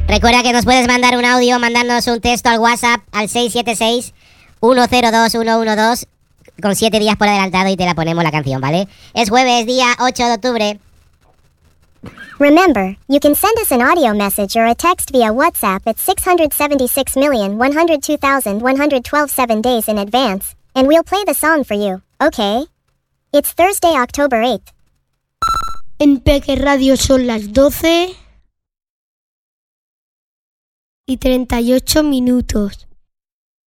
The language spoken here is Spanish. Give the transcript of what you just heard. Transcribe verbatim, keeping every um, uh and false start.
Recuerda que nos puedes mandar un audio, mandarnos un texto al WhatsApp al seis siete seis, uno cero dos, uno uno dos con siete días por adelantado y te la ponemos la canción, ¿vale? Es jueves, día ocho de octubre. Remember, you can send us an audio message or a text via WhatsApp at six hundred seventy-six million, one hundred two thousand, one hundred twelve seven days in advance, and we'll play the song for you, okay? It's Thursday, October eighth. En Peque Radio son las doce y treinta y ocho minutos.